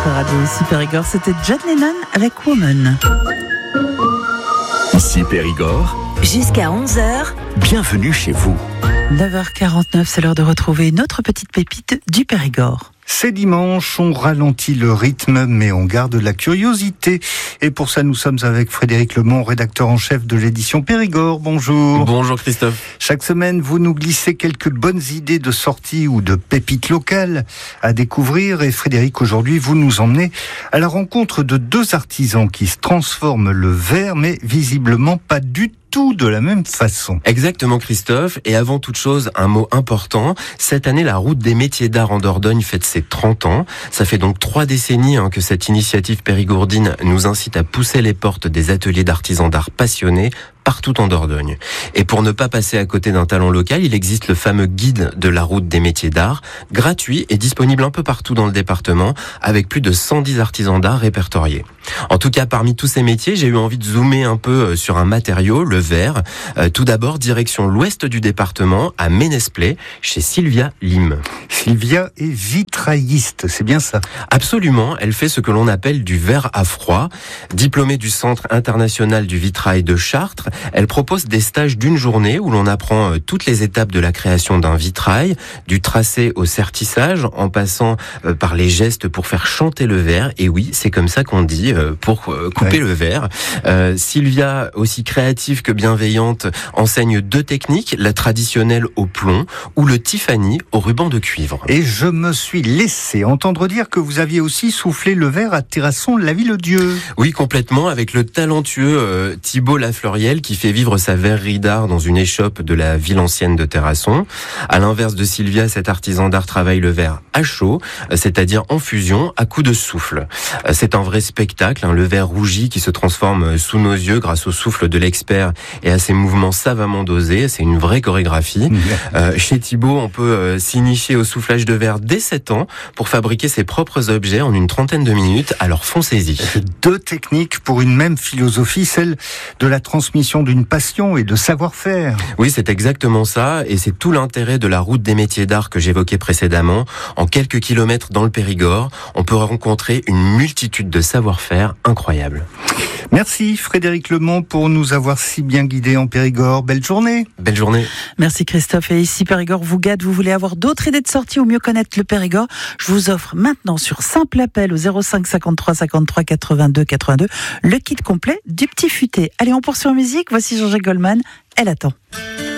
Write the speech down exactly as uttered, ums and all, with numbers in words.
votre radio ici Périgord. C'était John Lennon avec Woman. Ici Périgord, jusqu'à onze heures, bienvenue chez vous. neuf heures quarante-neuf, c'est l'heure de retrouver une autre petite pépite du Périgord. C'est dimanche, on ralentit le rythme, mais on garde la curiosité. Et pour ça, nous sommes avec Frédéric Lemont, rédacteur en chef de l'édition Périgord. Bonjour. Bonjour Christophe. Chaque semaine, vous nous glissez quelques bonnes idées de sortie ou de pépites locales à découvrir. Et Frédéric, aujourd'hui, vous nous emmenez à la rencontre de deux artisans qui se transforment le verre, mais visiblement pas du tout. Tout de la même façon. Exactement Christophe, et avant toute chose, un mot important. Cette année, la route des métiers d'art en Dordogne fête ses trente ans. Ça fait donc trois décennies hein, que cette initiative périgourdine nous incite à pousser les portes des ateliers d'artisans d'art passionnés partout en Dordogne. Et pour ne pas passer à côté d'un talent local, il existe le fameux guide de la route des métiers d'art, gratuit et disponible un peu partout dans le département, avec plus de cent dix artisans d'art répertoriés. En tout cas, parmi tous ces métiers, j'ai eu envie de zoomer un peu sur un matériau, le verre. Euh, tout d'abord, direction l'ouest du département, à Ménesplay, chez Sylvia Lim. Sylvia est vitrailliste, c'est bien ça? Absolument, elle fait ce que l'on appelle du verre à froid. Diplômée du Centre international du vitrail de Chartres, elle propose des stages d'une journée où l'on apprend toutes les étapes de la création d'un vitrail, du tracé au sertissage, en passant par les gestes pour faire chanter le verre. Et oui, c'est comme ça qu'on dit, pour couper ouais. le verre. Euh, Sylvia, aussi créative que bienveillante, enseigne deux techniques, la traditionnelle au plomb ou le Tiffany au ruban de cuivre. Et je me suis laissé entendre dire que vous aviez aussi soufflé le verre à Terrasson-Lavilledieu. Oui, complètement, avec le talentueux euh, Thibaut Lafleuriel qui fait vivre sa verrerie d'art dans une échoppe de la ville ancienne de Terrasson. À l'inverse de Sylvia, cet artisan d'art travaille le verre à chaud, c'est-à-dire en fusion, à coups de souffle. C'est un vrai spectacle, hein, le verre rougi qui se transforme sous nos yeux grâce au souffle de l'expert et à ses mouvements savamment dosés. C'est une vraie chorégraphie. Euh, chez Thibaut, on peut euh, s'initier au soufflage de verre dès sept ans pour fabriquer ses propres objets en une trentaine de minutes. Alors foncez-y. Deux techniques pour une même philosophie, celle de la transmission d'une passion et de savoir-faire. Oui, c'est exactement ça, et c'est tout l'intérêt de la route des métiers d'art que j'évoquais précédemment. En quelques kilomètres dans le Périgord, on peut rencontrer une multitude de savoir-faire incroyables. Merci Frédéric Lemont pour nous avoir si bien guidés en Périgord. Belle journée. Belle journée. Merci Christophe. Et ici Périgord vous gâte, vous voulez avoir d'autres idées de sortie ou mieux connaître le Périgord, je vous offre maintenant sur simple appel au zéro cinq cinquante-trois cinquante-trois quatre-vingt-deux quatre-vingt-deux le kit complet du Petit Futé. Allez, on poursuit en musique. Voici Jean-Jacques Goldman. Elle attend.